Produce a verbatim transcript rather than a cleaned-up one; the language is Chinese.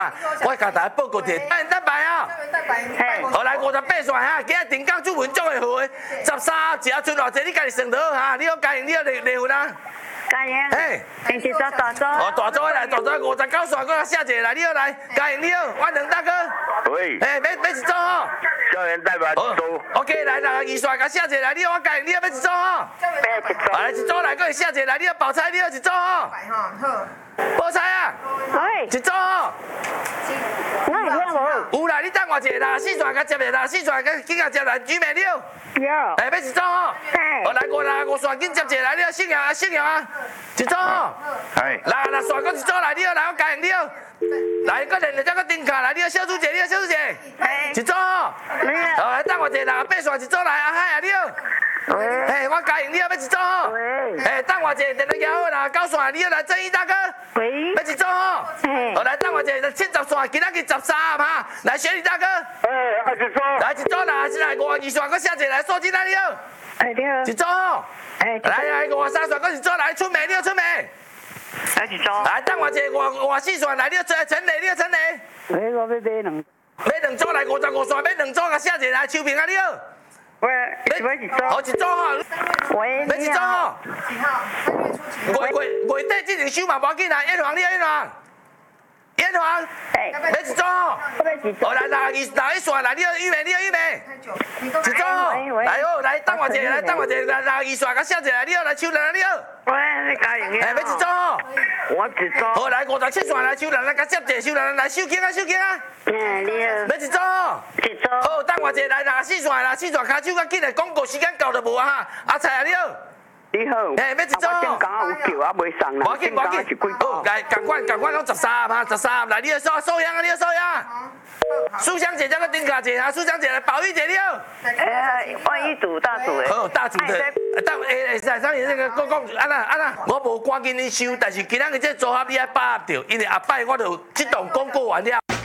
我甲大家报告者，蛋蛋白啊，好来五十八线哈，今日定岗主文总会会十三只要剩偌济，你家己算到哈，你好家己你好离离婚啊？ 家营， 嘿， 平时做大组， 哦大组来，大组五十九线，我写一个来，你好来，家营你好，我两大哥， 喂， 嘿，要要一组吼， 校园代表一组。 OK 来，六十二线甲写一个来，你好我家营你好要一组吼，来一组来，搁会写一个来，你好包菜你好一组吼，包菜啊， 喂， 一组吼。 那有听无？ 有啦，你等我一下啦，四线甲接下啦，四线甲紧甲接来煮面了。 有。 哎，要一组吼。 嘿。 好来五啦，五线紧接一来，你好信用啊，信用啊，一组吼。 哎， 来六线搁一组来，你好来我家用你好。来，搁连再搁顶卡来，你好小主姐，你好小主姐。 嘿。 一组吼。 你好。 好来等我一下啦，八线一组来，阿海啊你好。 喂。 嘿，我家用你好要一组吼。 喂。 嘿，等我一下，电话交好啦，九线你好来正义大哥。 喂。 要一组吼。 嘿。 好来等我一下，七十线，今仔日十三哈，来雪莉大哥。 哎，二十组。 来一组啦，现在五二线，搁写一个来，数字哪里好？ 哎，你好。 一组吼。 哎， 来来，五三线，搁一组来，春梅，你好春梅。 来一组。 来，等我一下，五五四线来，你好陈陈雷，你好陈雷。 喂，我要买两。 买两组来，五十五线买两组，甲写一个来，秋萍啊，你好。 喂，是要一组。 好，一组吼。 喂， 要一组吼。 几号？三月初几？ 月月月底之前收嘛，无要紧啦，燕皇你好燕皇。燕皇。 哎， 要一组吼。 我要一组。 好来，六二六一线来，你好玉梅，你好玉梅。 太久，你都一组吼。来好，来等我一下，来等我一下，来六二线，甲写一个来，你好来秋兰你好。 喂，你家营。 哎，要一组吼。 我一组。 好来，五十七线来，秋兰来，甲接一个秋兰来，手机啊手机啊。 嗯，你好。 要一组吼。 一组。 好，等我一下来，六十四线啦，四线骹手较紧的，广告时间到就无啊哈。阿菜啊你好。 你好， 嘿，要一组我正讲啊有叫啊袂送啦， 无要紧，无要紧。好，来，赶快，赶快，拢十三嘛，十三。来，你好收收香啊，你好收香。苏香姐，这个丁卡姐啊，苏香姐，宝玉姐你好。 哎，万一组大组的。 好，大组的。当诶诶，在上面那个讲讲，安那安那，我无赶紧你收，但是今仔日这组合你爱把握着，因为后摆我就这档广告完了。